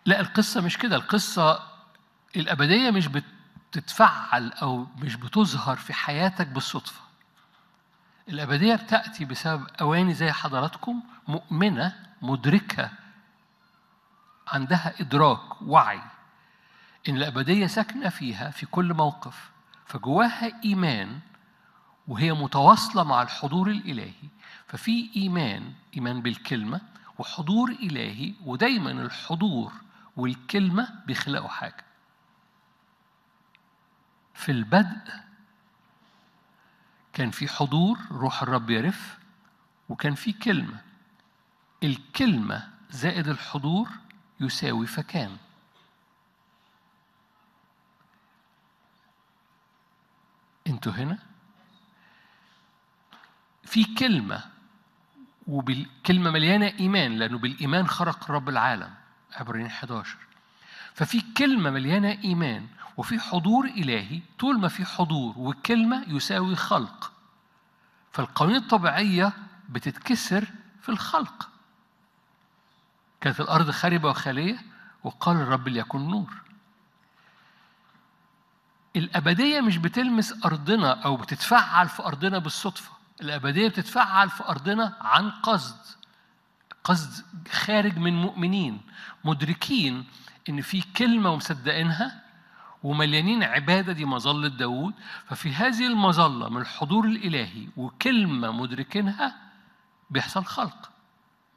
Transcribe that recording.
لا، القصة مش كده. القصة الأبدية مش بتتفعل أو مش بتظهر في حياتك بالصدفة. الأبدية بتأتي بسبب أواني زي حضراتكم مؤمنة مدركة، عندها إدراك وعي إن الأبدية ساكنة فيها في كل موقف، فجواها إيمان وهي متواصلة مع الحضور الإلهي. ففي إيمان بالكلمة وحضور إلهي، ودايما الحضور والكلمة بيخلقوا حاجة. في البدء كان في حضور روح الرب يرف، وكان في كلمة. الكلمة زائد الحضور يساوي فكان. انتوا هنا في كلمة، وبالكلمة مليانة إيمان، لأنه بالإيمان خرق رب العالم، عبرين 11. ففي كلمة مليانة إيمان وفي حضور إلهي. طول ما في حضور وكلمة يساوي خلق. فالقوانين الطبيعية بتتكسر في الخلق. كانت الأرض خاربة وخالية وقال الرب ليكن نور. الأبدية مش بتلمس أرضنا أو بتتفعل في أرضنا بالصدفة. الأبدية بتتفعل في أرضنا عن قصد خارج من مؤمنين مدركين إن في كلمة ومصدقينها ومليانين عبادة. دي مظلة داود. ففي هذه المظلة من الحضور الإلهي وكلمة مدركينها بيحصل خلق.